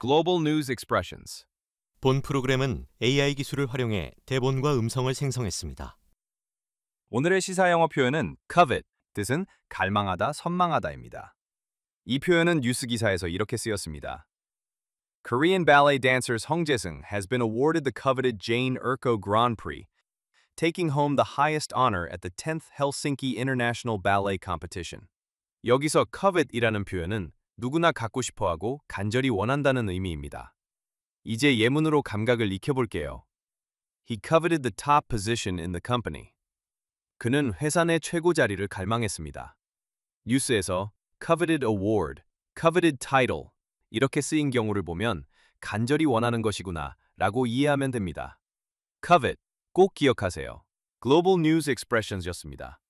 Global News Expressions. 본 프로그램은 AI 기술을 활용해 대본과 음성을 생성했습니다. 오늘의 시사 영어 표현은 covet, 뜻은 갈망하다, 선망하다입니다. 이 표현은 뉴스 기사에서 이렇게 쓰였습니다. Korean ballet dancer Sung Jae-seung has been awarded the coveted Jane Urko Grand Prix, taking home the highest honor at the 10th Helsinki International Ballet Competition. 여기서 covet이라는 표현은 누구나 갖고 싶어하고 간절히 원한다는 의미입니다. 이제 예문으로 감각을 익혀볼게요. He coveted the top position in the company. 그는 회사 내 최고 자리를 갈망했습니다. 뉴스에서 coveted award, coveted title 이렇게 쓰인 경우를 보면 간절히 원하는 것이구나 라고 이해하면 됩니다. covet, 꼭 기억하세요. Global News Expressions였습니다.